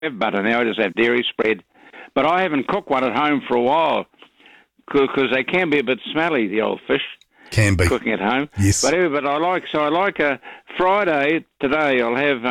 have butter now. I just have dairy spread. But I haven't cooked one at home for a while because they can be a bit smelly, the old fish. Can be. Cooking at home. Yes. But I like a Friday today. I'll have,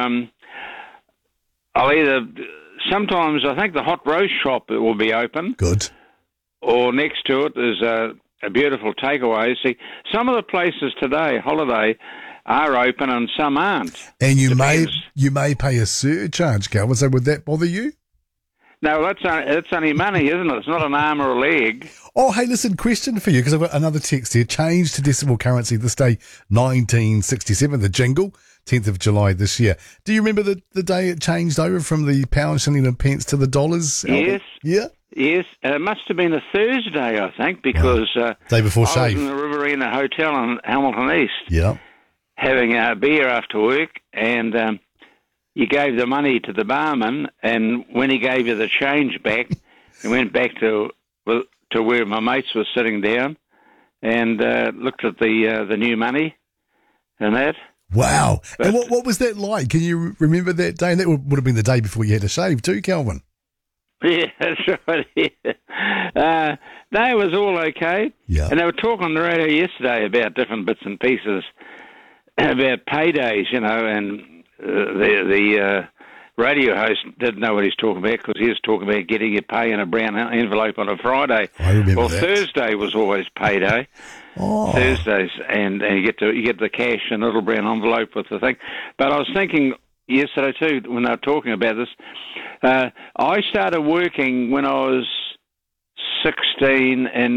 sometimes I think the hot roast shop will be open. Good. Or next to it is a beautiful takeaway. See, some of the places today, holiday, are open and some aren't. And you may pay a surcharge, Calvin, so would that bother you? No, that's only money, isn't it? It's not an arm or a leg. Oh, hey, listen, question for you, because I've got another text here. Change to decimal currency this day, 1967, the jingle, 10th of July this year. Do you remember the day it changed over from the pound, shilling and pence to the dollars? Yes. Yeah? Yes, it must have been a Thursday, I think, because day before I shave. was in the Riverina Hotel in Hamilton East. Yeah. Having a beer after work, and you gave the money to the barman, and when he gave you the change back, he went back to where my mates were sitting down and looked at the new money and that. Wow. But, and what was that like? Can you remember that day? And that would have been the day before you had to shave too, Calvin. Yeah, that's right. Yeah. That was all okay. Yeah. And they were talking on the radio yesterday about different bits and pieces, about paydays, and the radio host didn't know what he's talking about because he was talking about getting your pay in a brown envelope on a Friday. I remember that. Thursday was always payday. Oh. Thursdays, and you get the cash in a little brown envelope with the thing. But I was thinking yesterday too when they were talking about this. I started working when I was 16 in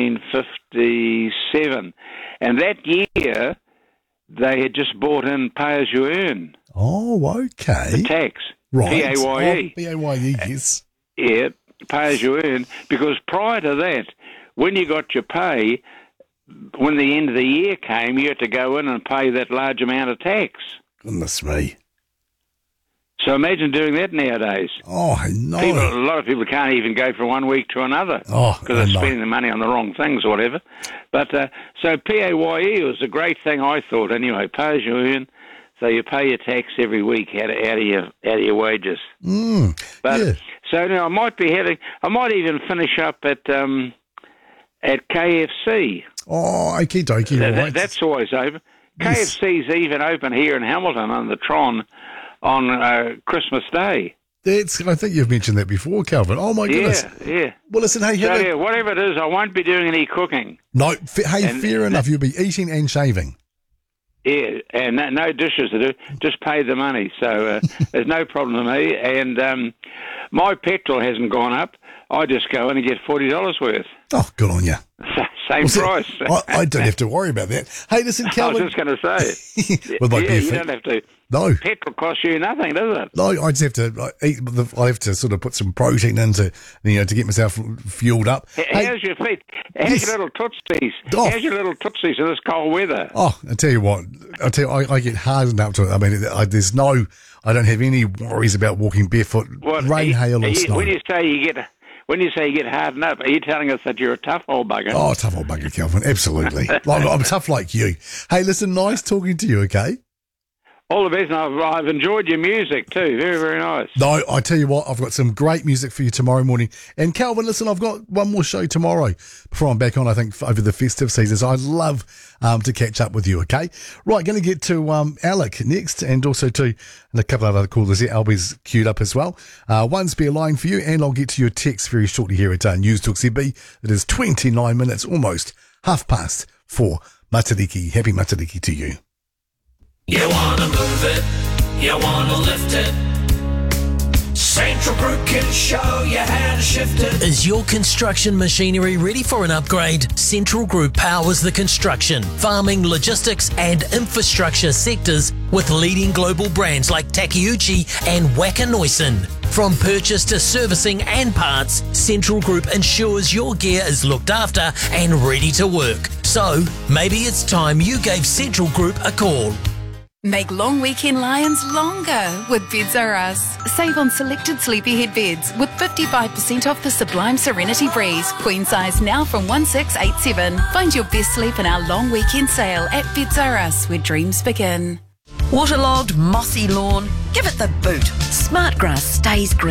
1957, and that year they had just bought in pay as you earn. Oh, okay. The tax. Right. PAYE. Oh, PAYE, yes. Yeah, pay as you earn. Because prior to that, when you got your pay, when the end of the year came, you had to go in and pay that large amount of tax. Goodness me. So imagine doing that nowadays. Oh, no. A lot of people can't even go from 1 week to another because they're spending the money on the wrong things or whatever. But so PAYE was a great thing, I thought. Anyway, pay as you earn, so you pay your tax every week out of your wages. But so now I might even finish up at KFC. Oh, okie dokie. Right. That's always open. Yes. KFC's even open here in Hamilton on the Tron on Christmas Day. I think you've mentioned that before, Calvin. Oh, my goodness. Yeah. Well, listen, hey... whatever it is, I won't be doing any cooking. No, fair enough. You'll be eating and shaving. Yeah, and no dishes to do. Just pay the money. So there's no problem to me. And my petrol hasn't gone up. I just go in and get $40 worth. Oh, good on you. Same price. I don't have to worry about that. Hey, listen, Calvin... I was just going to say. you don't have to... No. Petrol costs you nothing, does it? No, I just have to eat. I have to sort of put some protein in to get myself fueled up. How's your feet? How's your little tootsies? Oh. How's your little tootsies in this cold weather? Oh, I tell you what. I get hardened up to it. I mean, I don't have any worries about walking barefoot, rain, hail, and snow. When you say you get hardened up, are you telling us that you're a tough old bugger? Oh, tough old bugger, Calvin. Absolutely. I'm tough like you. Hey, listen, nice talking to you, okay? All the best, and I've enjoyed your music too. Very, very nice. No, I tell you what, I've got some great music for you tomorrow morning. And Calvin, listen, I've got one more show tomorrow before I'm back on, I think, over the festive season. So I'd love to catch up with you, okay? Right, going to get to Alec next, and also to a couple of other callers here. Albie's queued up as well. One spare line for you, and I'll get to your text very shortly here at News Talk CB. It is 29 minutes, almost 4:30. Matariki. Happy Matariki to you. You wanna move it, you wanna lift it. Central Group can show you how to shift it. Is your construction machinery ready for an upgrade? Central Group powers the construction, farming, logistics and infrastructure sectors with leading global brands like Takeuchi and Wacker Neuson. From purchase to servicing and parts, Central Group ensures your gear is looked after and ready to work. So, maybe it's time you gave Central Group a call. Make long weekend lions longer with Beds R Us. Save on selected sleepyhead beds with 55% off the Sublime Serenity Breeze. Queen size now from 1687. Find your best sleep in our long weekend sale at Beds R Us, where dreams begin. Waterlogged, mossy lawn? Give it the boot. Smartgrass stays green.